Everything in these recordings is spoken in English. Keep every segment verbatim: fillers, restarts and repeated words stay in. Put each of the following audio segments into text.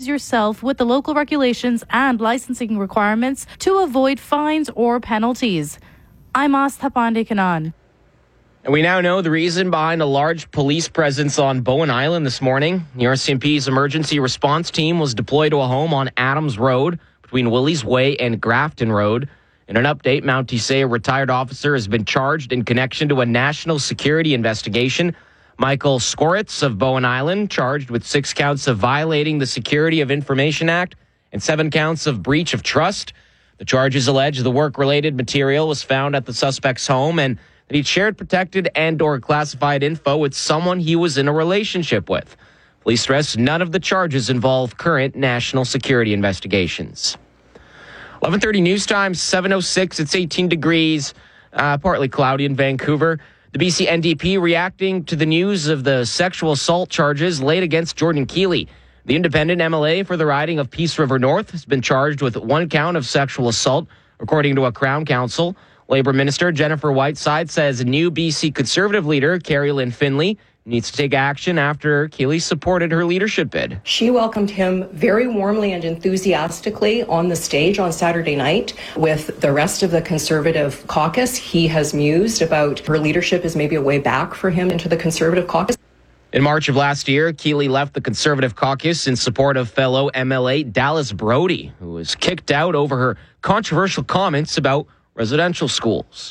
yourself with the local regulations and licensing requirements to avoid fines or penalties. I'm Astha Pandekanan. And we now know the reason behind a large police presence on Bowen Island this morning. The R C M P's emergency response team was deployed to a home on Adams Road between Willie's Way and Grafton Road. In an update, Mountie say a retired officer has been charged in connection to a national security investigation. Michael Skoritz of Bowen Island charged with six counts of violating the Security of Information Act and seven counts of breach of trust. The charges allege the work-related material was found at the suspect's home and that he'd shared protected and or classified info with someone he was in a relationship with. Police stress none of the charges involve current national security investigations. eleven thirty news time, seven oh six. It's eighteen degrees, uh, partly cloudy in Vancouver. The B C N D P reacting to the news of the sexual assault charges laid against Jordan Keeley. The independent M L A for the riding of Peace River North has been charged with one count of sexual assault, according to a Crown Counsel. Labour Minister Jennifer Whiteside says a new B C Conservative leader, Carrie Lynn Finlay, needs to take action after Keeley supported her leadership bid. She welcomed him very warmly and enthusiastically on the stage on Saturday night with the rest of the Conservative caucus. He has mused about her leadership as maybe a way back for him into the Conservative caucus. In March of last year, Keeley left the Conservative caucus in support of fellow M L A Dallas Brody, who was kicked out over her controversial comments about residential schools.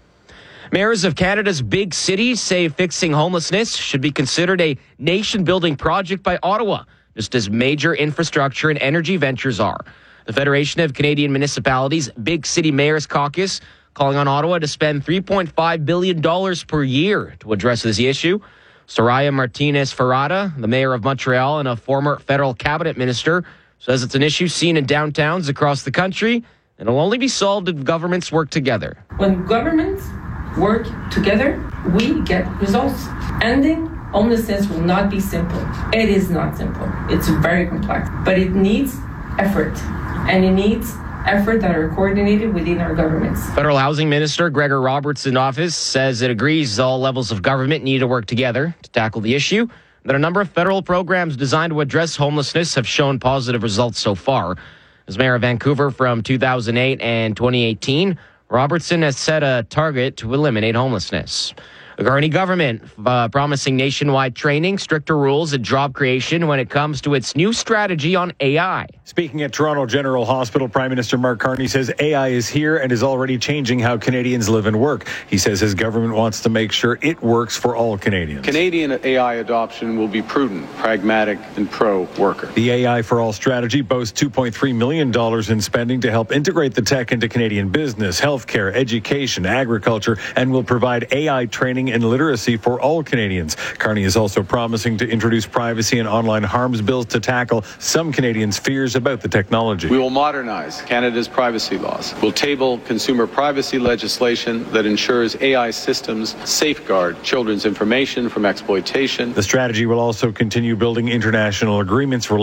Mayors of Canada's big cities say fixing homelessness should be considered a nation-building project by Ottawa, just as major infrastructure and energy ventures are. The Federation of Canadian Municipalities Big City Mayors Caucus calling on Ottawa to spend three point five billion dollars per year to address this issue. Soraya Martinez-Ferrada, the mayor of Montreal and a former federal cabinet minister, says it's an issue seen in downtowns across the country and will only be solved if governments work together. When governments work together, we get results. Ending homelessness will not be simple. It is not simple. It's very complex, but it needs effort, and it needs effort that are coordinated within our governments. Federal Housing Minister Gregor Roberts in office says it agrees all levels of government need to work together to tackle the issue, that a number of federal programs designed to address homelessness have shown positive results so far. As mayor of Vancouver from two thousand eight and twenty eighteen, Robertson has set a target to eliminate homelessness. The Carney government uh, promising nationwide training, stricter rules, and job creation when it comes to its new strategy on A I. Speaking at Toronto General Hospital, Prime Minister Mark Carney says A I is here and is already changing how Canadians live and work. He says his government wants to make sure it works for all Canadians. Canadian A I adoption will be prudent, pragmatic, and pro-worker. The A I for All strategy boasts two point three million dollars in spending to help integrate the tech into Canadian business, healthcare, education, agriculture, and will provide A I training and literacy for all Canadians. Carney is also promising to introduce privacy and online harms bills to tackle some Canadians' fears about the technology. We will modernize Canada's privacy laws. We'll table consumer privacy legislation that ensures A I systems safeguard children's information from exploitation. The strategy will also continue building international agreements for